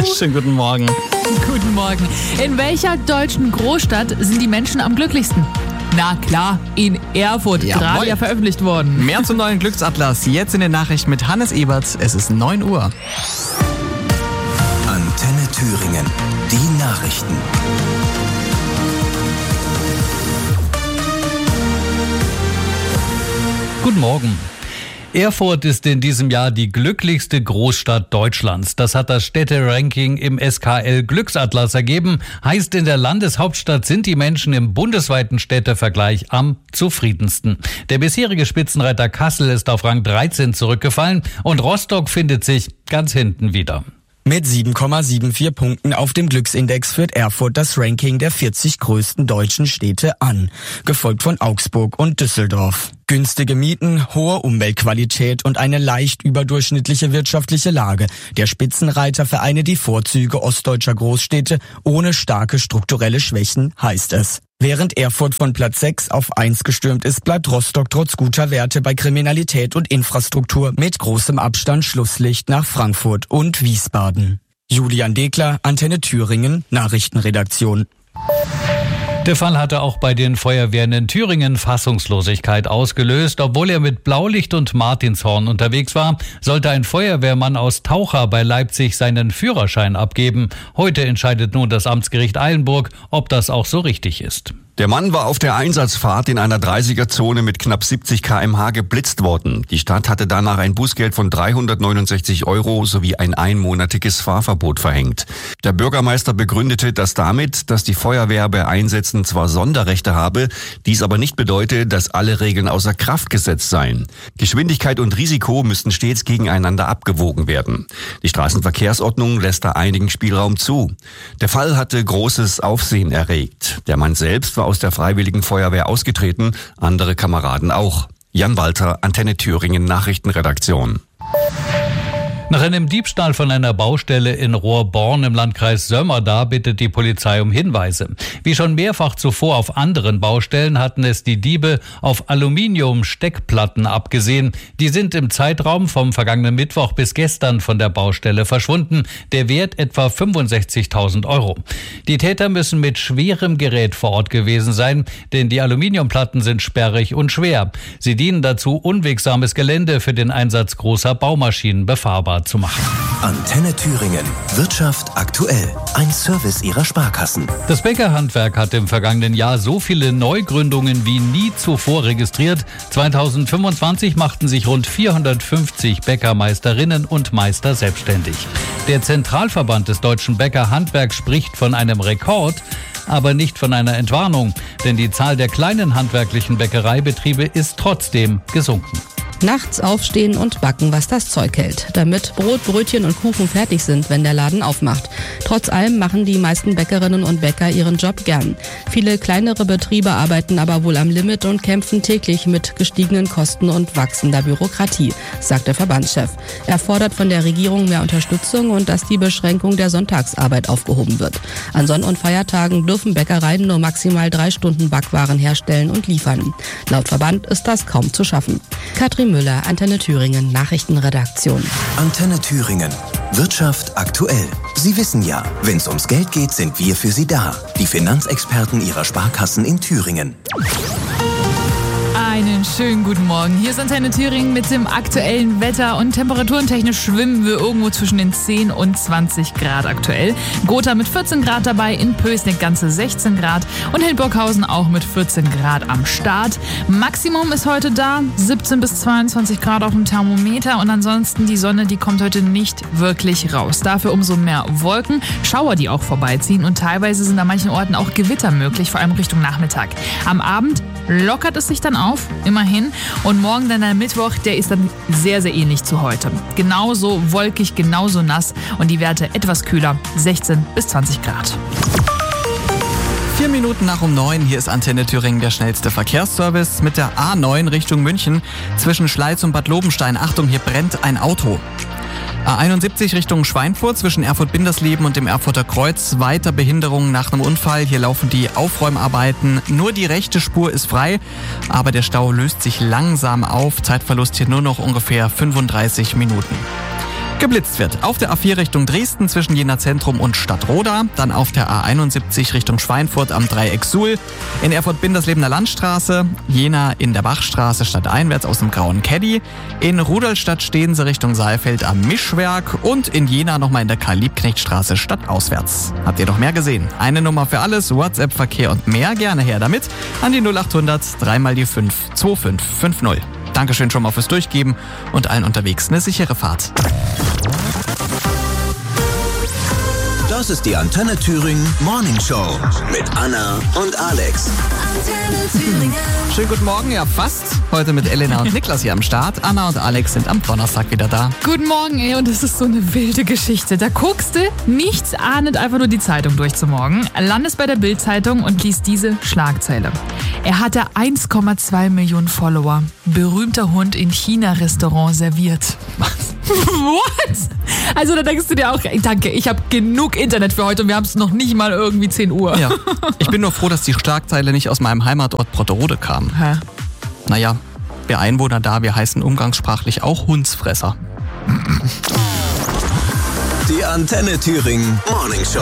Schönen guten Morgen. Guten Morgen. In welcher deutschen Großstadt sind die Menschen am glücklichsten? Na klar, in Erfurt. Jawohl. Gerade ja veröffentlicht worden. Mehr zum neuen Glücksatlas jetzt in den Nachrichten mit Hannes Eberts. Es ist 9 Uhr. Antenne Thüringen. Die Nachrichten. Guten Morgen. Erfurt ist in diesem Jahr die glücklichste Großstadt Deutschlands. Das hat das Städteranking im SKL Glücksatlas ergeben. Heißt, in der Landeshauptstadt sind die Menschen im bundesweiten Städtevergleich am zufriedensten. Der bisherige Spitzenreiter Kassel ist auf Rang 13 zurückgefallen und Rostock findet sich ganz hinten wieder. Mit 7,74 Punkten auf dem Glücksindex führt Erfurt das Ranking der 40 größten deutschen Städte an, gefolgt von Augsburg und Düsseldorf. Günstige Mieten, hohe Umweltqualität und eine leicht überdurchschnittliche wirtschaftliche Lage. Der Spitzenreiter vereine die Vorzüge ostdeutscher Großstädte ohne starke strukturelle Schwächen, heißt es. Während Erfurt von Platz 6 auf 1 gestürmt ist, bleibt Rostock trotz guter Werte bei Kriminalität und Infrastruktur mit großem Abstand Schlusslicht nach Frankfurt und Wiesbaden. Julian Dekler, Antenne Thüringen, Nachrichtenredaktion. Der Fall hatte auch bei den Feuerwehren in Thüringen Fassungslosigkeit ausgelöst. Obwohl er mit Blaulicht und Martinshorn unterwegs war, sollte ein Feuerwehrmann aus Taucher bei Leipzig seinen Führerschein abgeben. Heute entscheidet nun das Amtsgericht Eilenburg, ob das auch so richtig ist. Der Mann war auf der Einsatzfahrt in einer 30er-Zone mit knapp 70 km/h geblitzt worden. Die Stadt hatte danach ein Bußgeld von 369 € sowie ein einmonatiges Fahrverbot verhängt. Der Bürgermeister begründete das damit, dass die Feuerwehr bei Einsätzen zwar Sonderrechte habe, dies aber nicht bedeute, dass alle Regeln außer Kraft gesetzt seien. Geschwindigkeit und Risiko müssten stets gegeneinander abgewogen werden. Die Straßenverkehrsordnung lässt da einigen Spielraum zu. Der Fall hatte großes Aufsehen erregt. Der Mann selbst war aus der Freiwilligen Feuerwehr ausgetreten, andere Kameraden auch. Jan Walter, Antenne Thüringen Nachrichtenredaktion. Nach einem Diebstahl von einer Baustelle in Rohrborn im Landkreis Sömmerda bittet die Polizei um Hinweise. Wie schon mehrfach zuvor auf anderen Baustellen hatten es die Diebe auf Aluminium-Steckplatten abgesehen. Die sind im Zeitraum vom vergangenen Mittwoch bis gestern von der Baustelle verschwunden. Der Wert etwa 65.000 €. Die Täter müssen mit schwerem Gerät vor Ort gewesen sein, denn die Aluminiumplatten sind sperrig und schwer. Sie dienen dazu, unwegsames Gelände für den Einsatz großer Baumaschinen befahrbar zu machen. Antenne Thüringen. Wirtschaft aktuell. Ein Service Ihrer Sparkassen. Das Bäckerhandwerk hat im vergangenen Jahr so viele Neugründungen wie nie zuvor registriert. 2025 machten sich rund 450 Bäckermeisterinnen und Meister selbstständig. Der Zentralverband des deutschen Bäckerhandwerks spricht von einem Rekord, aber nicht von einer Entwarnung, denn die Zahl der kleinen handwerklichen Bäckereibetriebe ist trotzdem gesunken. Nachts aufstehen und backen, was das Zeug hält, damit Brot, Brötchen und Kuchen fertig sind, wenn der Laden aufmacht. Trotz allem machen die meisten Bäckerinnen und Bäcker ihren Job gern. Viele kleinere Betriebe arbeiten aber wohl am Limit und kämpfen täglich mit gestiegenen Kosten und wachsender Bürokratie, sagt der Verbandschef. Er fordert von der Regierung mehr Unterstützung und dass die Beschränkung der Sonntagsarbeit aufgehoben wird. An Sonn- und Feiertagen dürfen Bäckereien nur maximal 3 Stunden Backwaren herstellen und liefern. Laut Verband ist das kaum zu schaffen. Katrin Müller, Antenne Thüringen, Nachrichtenredaktion. Antenne Thüringen. Wirtschaft aktuell. Sie wissen ja, wenn es ums Geld geht, sind wir für Sie da. Die Finanzexperten Ihrer Sparkassen in Thüringen. Einen schönen guten Morgen. Hier ist Antenne Thüringen mit dem aktuellen Wetter und temperaturentechnisch schwimmen wir irgendwo zwischen den 10 und 20 Grad aktuell. Gotha mit 14 Grad dabei, in Pößneck ganze 16 Grad und Hildburghausen auch mit 14 Grad am Start. Maximum ist heute da, 17 bis 22 Grad auf dem Thermometer und ansonsten die Sonne, die kommt heute nicht wirklich raus. Dafür umso mehr Wolken, Schauer, die auch vorbeiziehen und teilweise sind an manchen Orten auch Gewitter möglich, vor allem Richtung Nachmittag. Am Abend lockert es sich dann auf, immerhin. Und morgen dann der Mittwoch, der ist dann sehr, sehr ähnlich zu heute. Genauso wolkig, genauso nass und die Werte etwas kühler, 16 bis 20 Grad. 4 Minuten nach um 9, hier ist Antenne Thüringen der schnellste Verkehrsservice mit der A9 Richtung München zwischen Schleiz und Bad Lobenstein. Achtung, hier brennt ein Auto. A71 Richtung Schweinfurt zwischen Erfurt-Bindersleben und dem Erfurter Kreuz. Weiter Behinderungen nach einem Unfall. Hier laufen die Aufräumarbeiten. Nur die rechte Spur ist frei, aber der Stau löst sich langsam auf. Zeitverlust hier nur noch ungefähr 35 Minuten. Geblitzt wird auf der A4 Richtung Dresden zwischen Jena Zentrum und Stadtroda, dann auf der A71 Richtung Schweinfurt am Dreieck Suhl, in Erfurt-Binderslebener Landstraße, Jena in der Bachstraße stadteinwärts aus dem Grauen Caddy, in Rudolstadt-Stehense Richtung Saalfeld am Mischwerk und in Jena nochmal in der Karl-Liebknecht-Straße stadtauswärts. Habt ihr noch mehr gesehen? Eine Nummer für alles, WhatsApp-Verkehr und mehr, gerne her damit an die 0800 3 mal die 5 2550. Dankeschön schon mal fürs Durchgeben und allen unterwegs eine sichere Fahrt. Das ist die Antenne Thüringen Morning Show mit Anna und Alex. Antenne Thüringen. Schönen guten Morgen, ja fast. Heute mit Elena und Niklas hier am Start. Anna und Alex sind am Donnerstag wieder da. Guten Morgen, und das ist so eine wilde Geschichte. Da guckst du, nichts ahnend, einfach nur die Zeitung durch zum Morgen, landest bei der Bild-Zeitung und liest diese Schlagzeile. Er hatte 1,2 Millionen Follower. Berühmter Hund in China-Restaurant serviert. Was? What? Also da denkst du dir auch, danke, ich habe genug Internet für heute und wir haben es noch nicht mal irgendwie 10 Uhr. Ja, ich bin nur froh, dass die Schlagzeile nicht aus meinem Heimatort Brotterode kam. Hä? Naja, wir Einwohner da, wir heißen umgangssprachlich auch Hundsfresser. Die Antenne Thüringen Morning Show.